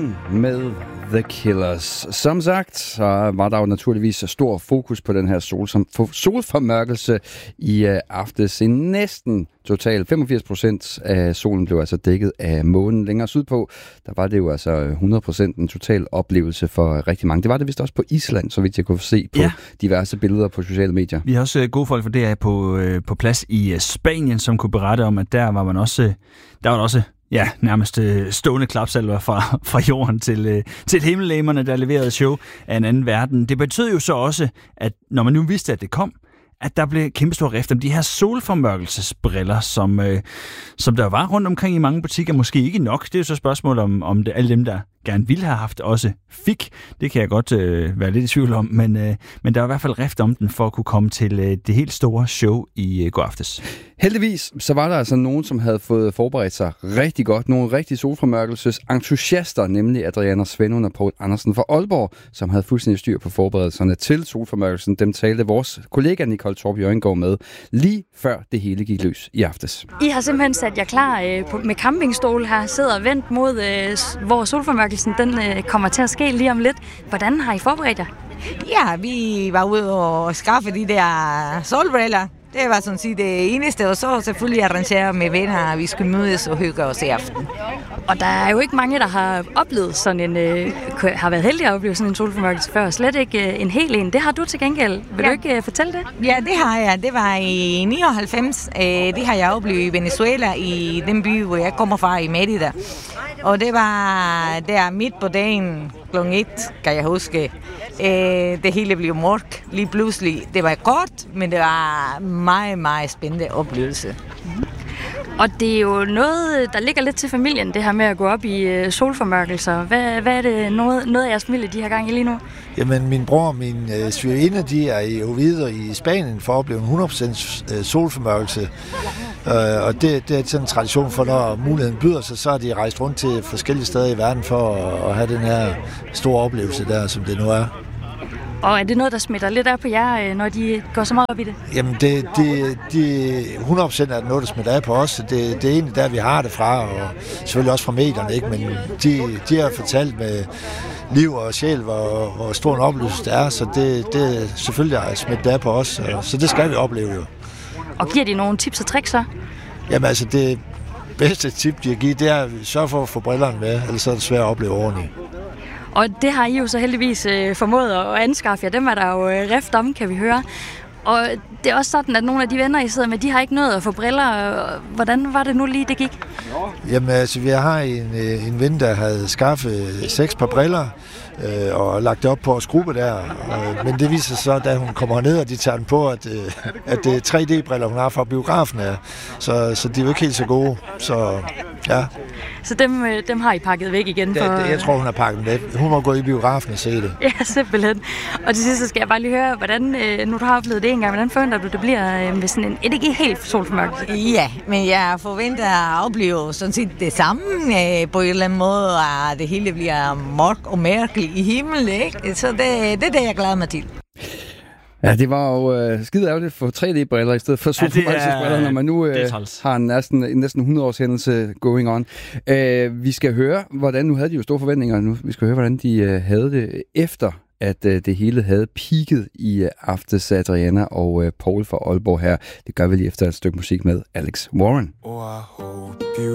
Sun med The Killers. Som sagt, så var der jo naturligvis stor fokus på den her solformørkelse i aftes. I næsten totalt 85% af solen blev altså dækket af månen. Længere sydpå, der var det jo altså 100% en total oplevelse for rigtig mange. Det var det vist også på Island, så vidt jeg kunne se på diverse billeder på sociale medier. Vi har også gode folk for det her på plads i Spanien, som kunne berette om, at der var også nærmest stående klapsalver fra jorden til himmellegemerne, der leverede show af en anden verden. Det betød jo så også, at når man nu vidste, at det kom, at der blev kæmpestor rift om de her solformørkelsesbriller, som der var rundt omkring i mange butikker. Måske ikke nok. Det er jo så spørgsmål om det, alle dem, der gerne ville have haft, også fik. Det kan jeg godt være lidt i tvivl om, men der var i hvert fald rift om den for at kunne komme til det helt store show i går aftes. Heldigvis så var der altså nogen, som havde fået forberedt sig rigtig godt. Nogle rigtig solformørkelsesentusiaster, nemlig Adriana Svendlund og Poul Andersen fra Aalborg, som havde fuldstændig styr på forberedelserne til solformørkelsen. Dem talte vores kollega Nicole Torp Jørgengaard med lige før det hele gik løs i aftes. I har simpelthen sat jer klar med campingstol her, sidder vendt mod, hvor solformørkelsen den kommer til at ske lige om lidt. Hvordan har I forberedt jer? Ja, vi var ude og skaffe de der solbriller. Det var sådan set det eneste, og så selvfølgelig arrangere med venner, at vi skulle mødes og hygge os i aften. Og der er jo ikke mange, der har oplevet sådan har været heldige at opleve sådan en solformørkelse før. Slet ikke en hel en. Det har du til gengæld. Vil du ikke fortælle det? Ja, det har jeg. Det var i 99. Det har jeg oplevet i Venezuela, i den by, hvor jeg kommer fra, i Mérida. Og det var der midt på dagen, kl. 1, kan jeg huske. Det hele blev mørkt lige pludselig. Det var kort, men det var meget, meget spændende oplevelse. Og det er jo noget, der ligger lidt til familien, det her med at gå op i solformørkelser. Hvad er det noget af jeres familie, de har gang i lige nu? Jamen, min bror og min svigerinde, de er i Oviedo i Spanien for at opleve en 100% solformørkelse. Og det er sådan en tradition for, når muligheden byder sig, så er de rejst rundt til forskellige steder i verden for at have den her store oplevelse der, som det nu er. Og er det noget, der smitter lidt af på jer, når de går så meget op i det? Jamen, det 100% er noget, der smitter af på os. Det er egentlig der, vi har det fra, og selvfølgelig også fra medierne, ikke? Men de har fortalt med liv og sjæl, hvor stor en oplevelse det er, så det selvfølgelig er smittet af på os, så det skal vi opleve jo. Og giver de nogle tips og tricks så? Jamen altså, det bedste tip, de har givet, det er at sørge for at få brillerne med, ellers er det svært at opleve ordentligt. Og det har I jo så heldigvis formået at anskaffe jer. Dem er der jo rift om, kan vi høre. Og det er også sådan, at nogle af de venner, I sidder med, de har ikke nået at få briller. Hvordan var det nu lige, det gik? Jamen altså, vi har en ven, der havde skaffet 6 par briller og lagt det op på vores gruppe der. Men det viser sig så, da hun kommer ned, og de tager den på, at det er 3D-briller, hun har fra biografen af. Så de er jo ikke helt så gode. Så ja. Så dem har I pakket væk igen? Jeg tror, hun har pakket dem væk. Hun må gå i biografen og se det. Ja, simpelthen. Og til sidst skal jeg bare lige høre, hvordan, nu du har oplevet det en gang, hvordan forventer du, det bliver med sådan en ikke helt solformørkelse? Ja, men jeg forventer at opleve sådan set det samme på en eller anden måde, at det hele bliver mørkt og mærkeligt i himlen, ikke? Så det er det, jeg glæder mig til. Ja, det var jo skide ærgerligt for 3D-briller i stedet for solformørkelsesbriller, når man nu har en næsten 100 års hændelse going on. Vi skal høre, hvordan, nu havde de jo store forventninger nu, vi skal høre, hvordan de havde det efter, at det hele havde peaket i aftes. Adriana og Poul fra Aalborg her. Det gør vi lige efter et stykke musik med Alex Warren. Oh, I hope you